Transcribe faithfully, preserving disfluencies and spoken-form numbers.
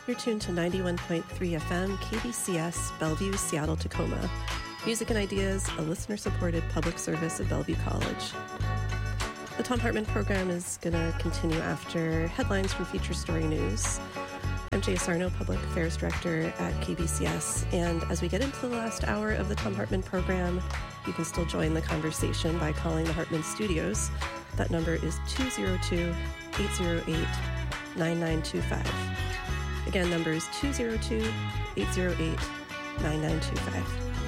You're tuned to ninety-one point three F M, K B C S, Bellevue, Seattle, Tacoma. Music and Ideas, a listener-supported public service of Bellevue College. The Thom Hartmann program is going to continue after headlines from Feature Story News. I'm Jay Sarno, Public Affairs Director at K B C S, and as we get into the last hour of the Thom Hartmann program, you can still join the conversation by calling the Hartmann Studios. That number is two oh two, eight oh eight, nine nine two five. Again, number is two oh two, eight oh eight, nine nine two five.